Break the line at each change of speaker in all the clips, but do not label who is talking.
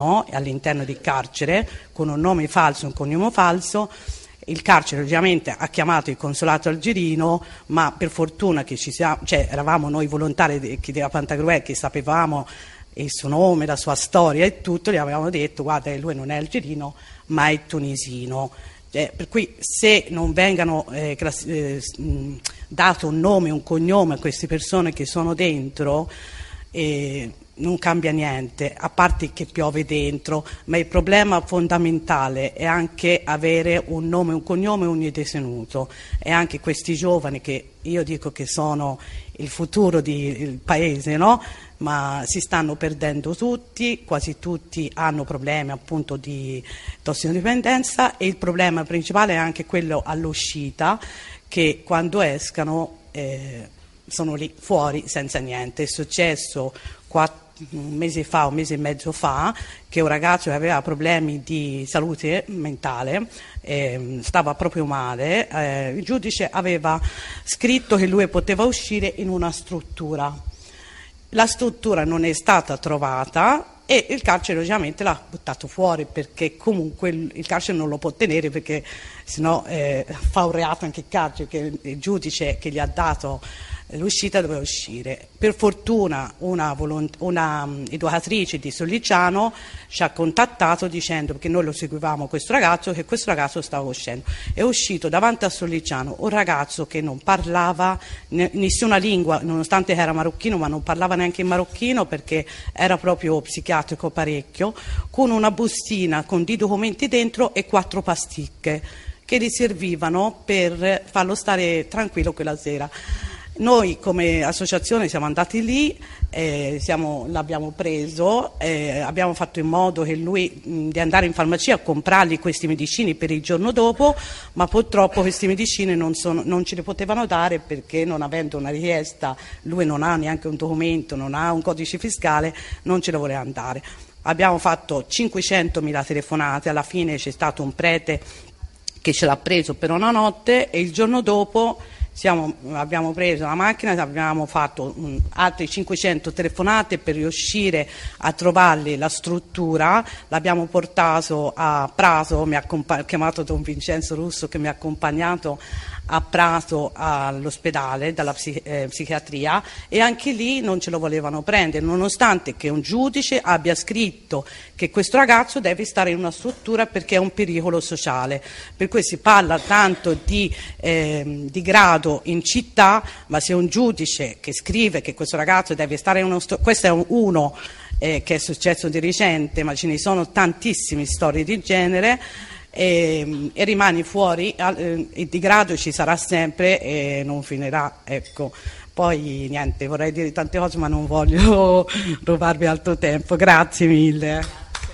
all'interno del carcere con un nome falso, un cognome falso. Il carcere ovviamente ha chiamato il consolato algerino, ma per fortuna che eravamo noi volontari della Pantagruel che sapevamo il suo nome, la sua storia e tutto, gli avevamo detto guarda lui non è algerino ma è tunisino. Per cui se non vengano dato un nome, un cognome a queste persone che sono dentro, non cambia niente, a parte che piove dentro, ma il problema fondamentale è anche avere un nome, un cognome, ogni detenuto, e anche questi giovani che io dico che sono il futuro del paese, no? Ma si stanno perdendo tutti, quasi tutti hanno problemi appunto di tossicodipendenza, e il problema principale è anche quello all'uscita, che quando escano sono lì fuori senza niente. È successo un mese e mezzo fa che un ragazzo che aveva problemi di salute mentale, stava proprio male, il giudice aveva scritto che lui poteva uscire in una struttura. La struttura non è stata trovata e il carcere ovviamente l'ha buttato fuori, perché comunque il carcere non lo può tenere, perché sennò fa un reato anche il carcere, che il giudice che gli ha dato l'uscita doveva uscire. Per fortuna una educatrice di Sollicciano ci ha contattato dicendo, perché noi lo seguivamo questo ragazzo, che questo ragazzo stava uscendo. È uscito davanti a Sollicciano un ragazzo che non parlava nessuna lingua, nonostante era marocchino, ma non parlava neanche in marocchino perché era proprio psichiatrico parecchio, con una bustina con dei documenti dentro e 4 pasticche che gli servivano per farlo stare tranquillo quella sera. Noi come associazione siamo andati lì, l'abbiamo preso, abbiamo fatto in modo che lui di andare in farmacia a comprargli questi medicini per il giorno dopo, ma purtroppo questi medicini non ce li potevano dare, perché non avendo una richiesta, lui non ha neanche un documento, non ha un codice fiscale, non ce lo voleva dare. Abbiamo fatto 500.000 telefonate, alla fine c'è stato un prete che ce l'ha preso per una notte e il giorno dopo abbiamo preso la macchina, abbiamo fatto altre 500 telefonate per riuscire a trovargli la struttura. L'abbiamo portato a Prato, ho chiamato Don Vincenzo Russo che mi ha accompagnato a Prato all'ospedale dalla psichiatria, e anche lì non ce lo volevano prendere, nonostante che un giudice abbia scritto che questo ragazzo deve stare in una struttura perché è un pericolo sociale. Per cui si parla tanto di grado in città, ma se un giudice che scrive che questo ragazzo deve stare in questo è uno che è successo di recente, ma ce ne sono tantissime storie di genere, e rimani fuori, il degrado ci sarà sempre e non finirà, ecco. Poi niente, vorrei dire tante cose ma non voglio rubarvi altro tempo. Grazie mille.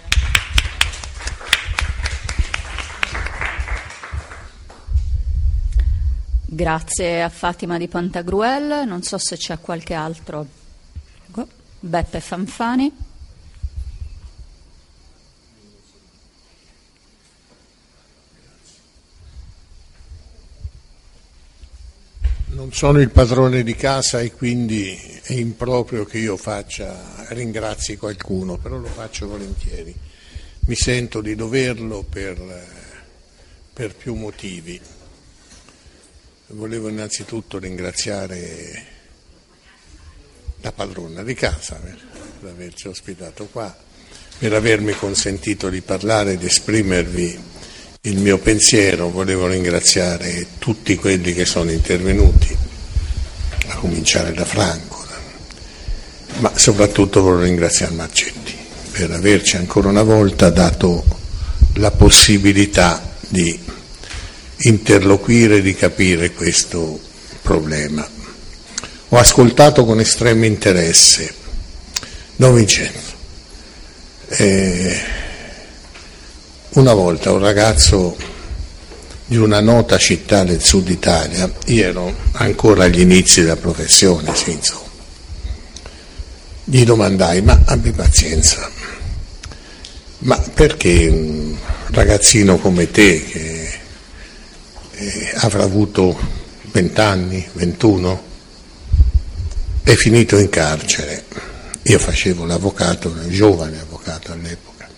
Grazie a Fatima di Pantagruel. Non so se c'è qualche altro. Beppe Fanfani.
Non sono il padrone di casa e quindi è improprio che io ringrazi qualcuno, però lo faccio volentieri. Mi sento di doverlo per più motivi. Volevo innanzitutto ringraziare la padrona di casa per averci ospitato qua, per avermi consentito di parlare ed esprimervi il mio pensiero. Volevo ringraziare tutti quelli che sono intervenuti, a cominciare da Franco, ma soprattutto volevo ringraziare Marcetti per averci ancora una volta dato la possibilità di interloquire, di capire questo problema. Ho ascoltato con estremo interesse Don Vincenzo. Una volta un ragazzo di una nota città del sud Italia, io ero ancora agli inizi della professione, sì, insomma, gli domandai: ma abbi pazienza, ma perché un ragazzino come te, che avrà avuto 20 anni, 21, è finito in carcere? Io facevo l'avvocato, un giovane avvocato all'epoca,